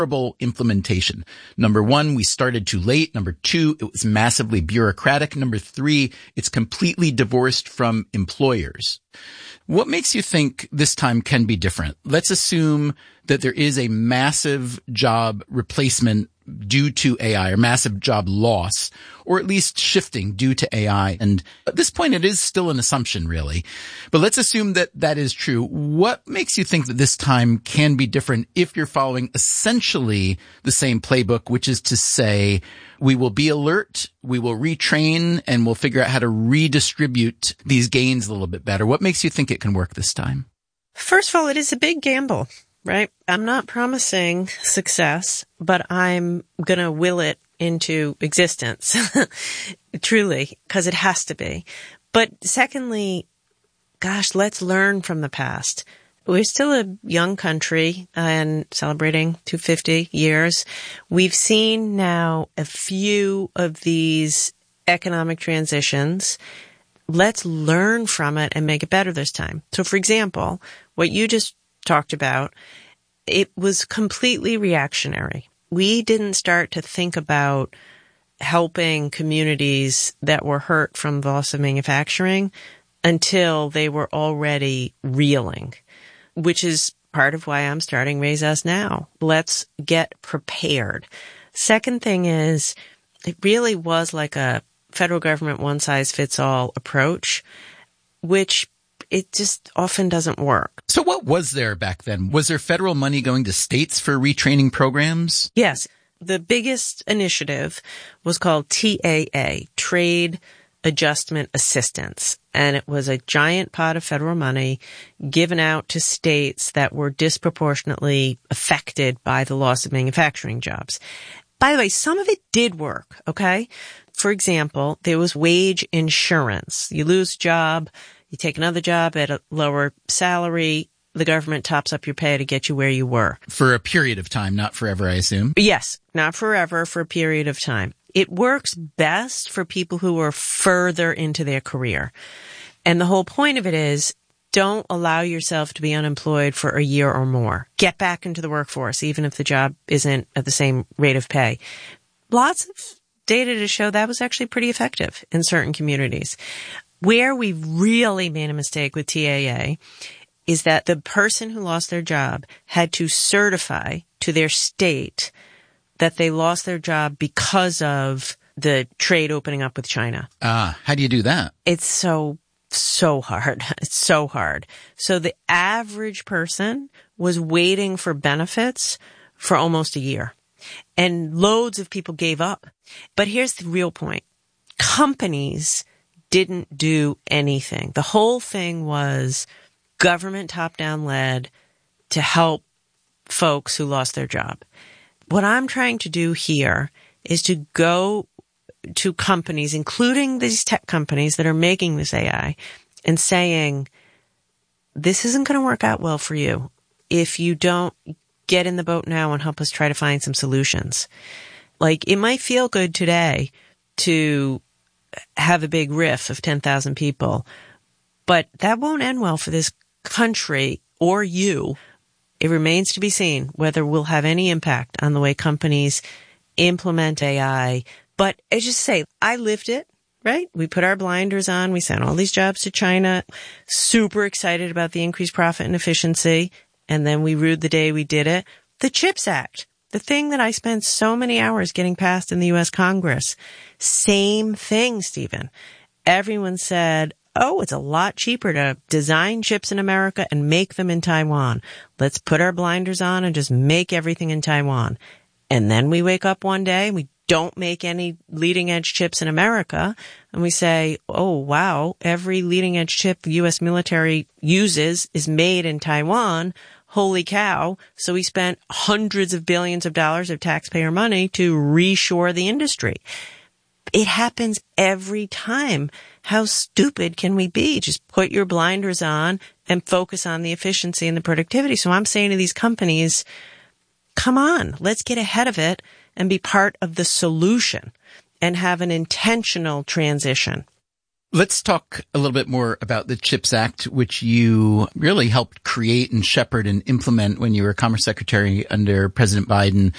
implementation. Number one, we started too late. Number two, it was massively bureaucratic. Number three, it's completely divorced from employers. What makes you think this time can be different? Let's assume that there is a massive job replacement due to AI, or massive job loss, or at least shifting due to AI. And at this point, it is still an assumption, really. But let's assume that that is true. What makes you think that this time can be different if you're following essentially the same playbook, which is to say, we will be alert, we will retrain, and we'll figure out how to redistribute these gains a little bit better? What makes you think it can work this time? First of all, it is a big gamble, right? I'm not promising success, but I'm going to will it into existence, truly, because it has to be. But secondly, gosh, let's learn from the past. We're still a young country and celebrating 250 years. We've seen now a few of these economic transitions. Let's learn from it and make it better this time. So, for example, what you just talked about, it was completely reactionary. We didn't start to think about helping communities that were hurt from the loss of manufacturing until they were already reeling, which is part of why I'm starting Raise Us Now. Let's get prepared. Second thing is, it really was like a federal government one-size-fits-all approach, which it just often doesn't work. So what was there back then? Was there federal money going to states for retraining programs? Yes. The biggest initiative was called TAA, Trade Adjustment Assistance. And it was a giant pot of federal money given out to states that were disproportionately affected by the loss of manufacturing jobs. By the way, some of it did work, okay? For example, there was wage insurance. You lose a job, you take another job at a lower salary, the government tops up your pay to get you where you were. For a period of time, not forever, I assume. Yes, not forever, for a period of time. It works best for people who are further into their career. And the whole point of it is, don't allow yourself to be unemployed for a year or more. Get back into the workforce, even if the job isn't at the same rate of pay. Lots of data to show that was actually pretty effective in certain communities. Where we really made a mistake with TAA is that the person who lost their job had to certify to their state that they lost their job because of the trade opening up with China. How do you do that? It's so hard. It's so hard. So the average person was waiting for benefits for almost a year. And loads of people gave up. But here's the real point. Companies didn't do anything. The whole thing was government top-down led to help folks who lost their job. What I'm trying to do here is to go to companies, including these tech companies that are making this AI, and saying, this isn't going to work out well for you if you don't get in the boat now and help us try to find some solutions. Like, it might feel good today to have a big riff of 10,000 people, but that won't end well for this country or you. It remains to be seen whether we'll have any impact on the way companies implement AI. But I just say, I lived it, right? We put our blinders on. We sent all these jobs to China, super excited about the increased profit and efficiency. And then we rued the day we did it. The CHIPS Act, the thing that I spent so many hours getting passed in the U.S. Congress. Same thing, Stephen. Everyone said, oh, it's a lot cheaper to design chips in America and make them in Taiwan. Let's put our blinders on and just make everything in Taiwan. And then we wake up one day, we don't make any leading edge chips in America, and we say, oh, wow, every leading edge chip the U.S. military uses is made in Taiwan. Holy cow. So we spent hundreds of billions of dollars of taxpayer money to reshore the industry. It happens every time. How stupid can we be? Just put your blinders on and focus on the efficiency and the productivity. So I'm saying to these companies, come on, let's get ahead of it and be part of the solution and have an intentional transition. Let's talk a little bit more about the CHIPS Act, which you really helped create and shepherd and implement when you were Commerce Secretary under President Biden.